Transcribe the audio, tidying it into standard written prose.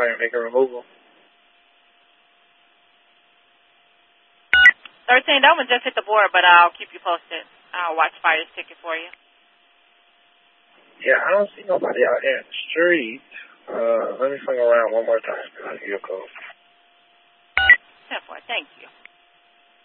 somebody and they can remove them. 13, that one just hit the board, but I'll keep you posted. I'll watch Fire's ticket for you. Yeah, I don't see nobody out here in the street. Let me swing around one more time. I'll give you a call. 10-4, thank you.